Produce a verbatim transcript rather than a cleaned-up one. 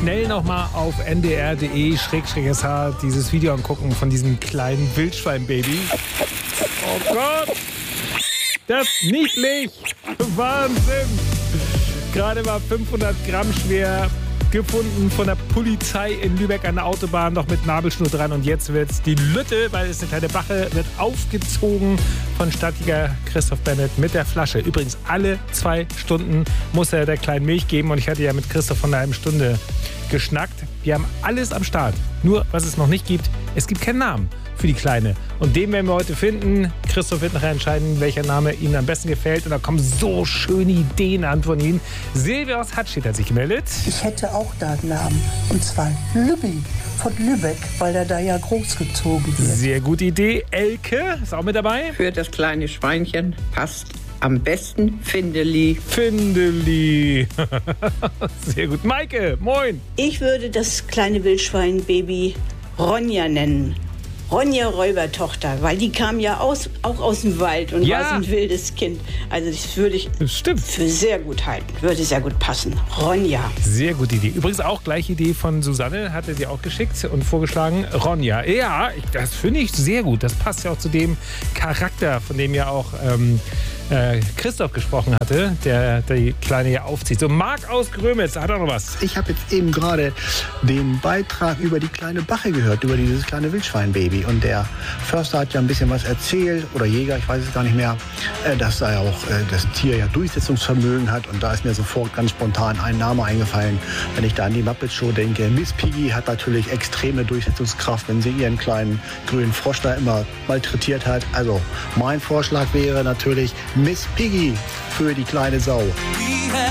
schnell nochmal auf n d r punkt d e schrägstrich s h dieses Video angucken von diesem kleinen Wildschwein-Baby. Oh Gott! Das ist niedlich! Wahnsinn! Gerade war fünfhundert Gramm schwer, gefunden von der Polizei in Lübeck an der Autobahn, noch mit Nabelschnur dran. Und jetzt wird's die Lütte, weil es eine kleine Bache, wird aufgezogen von Stadtjäger Christoph Bennett mit der Flasche. Übrigens, alle zwei Stunden muss er der kleinen Milch geben. Und ich hatte ja mit Christoph von einer halben Stunde geschnackt. Wir haben alles am Start. Nur, was es noch nicht gibt, es gibt keinen Namen für die Kleine. Und den werden wir heute finden. Christoph wird nachher entscheiden, welcher Name Ihnen am besten gefällt. Und da kommen so schöne Ideen an von Ihnen. Silvia aus Hattstedt hat sich gemeldet. Ich hätte auch da einen Namen. Und zwar Lübbi von Lübeck, weil er da ja großgezogen wird. Sehr gute Idee. Elke ist auch mit dabei. Für das kleine Schweinchen passt am besten Findeli. Findeli. Sehr gut. Maike, moin. Ich würde das kleine Wildschwein-Baby Ronja nennen. Ronja Räubertochter, weil die kam ja aus, auch aus dem Wald und ja. war so ein wildes Kind. Also das würde ich das stimmt. für sehr gut halten, würde sehr gut passen. Ronja. Sehr gute Idee. Übrigens auch gleiche Idee von Susanne, hatte sie auch geschickt und vorgeschlagen. Ronja. Ja, das finde ich sehr gut. Das passt ja auch zu dem Charakter, von dem ja auch ähm, äh, Christoph gesprochen hatte, der, der die Kleine ja aufzieht. So, Marc aus Grömitz, hat auch noch was. Ich habe jetzt eben gerade den Beitrag über die kleine Bache gehört, über dieses kleine Wildschweinbaby. Und der Förster hat ja ein bisschen was erzählt, oder Jäger, ich weiß es gar nicht mehr, äh, dass da ja auch äh, das Tier ja Durchsetzungsvermögen hat. Und da ist mir sofort ganz spontan ein Name eingefallen, wenn ich da an die Muppet Show denke. Miss Piggy hat natürlich extreme Durchsetzungskraft, wenn sie ihren kleinen grünen Frosch da immer malträtiert hat. Also mein Vorschlag wäre natürlich Miss Piggy für die kleine Sau.